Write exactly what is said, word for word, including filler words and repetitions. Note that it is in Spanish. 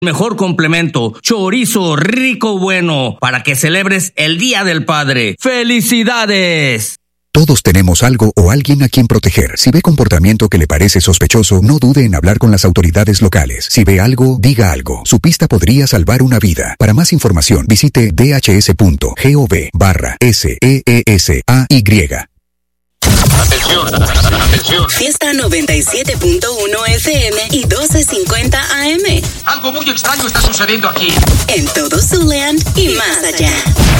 Mejor complemento, chorizo rico bueno, para que celebres el Día del Padre. ¡Felicidades! Todos tenemos algo o alguien a quien proteger. Si ve comportamiento que le parece sospechoso, no dude en hablar con las autoridades locales. Si ve algo, diga algo. Su pista podría salvar una vida. Para más información, visite d h s punto gov barra S E E S A Y. Atención, atención. Fiesta noventa y siete punto uno F M y doce cincuenta A M. Algo muy extraño está sucediendo aquí. En todo Zulian y más allá.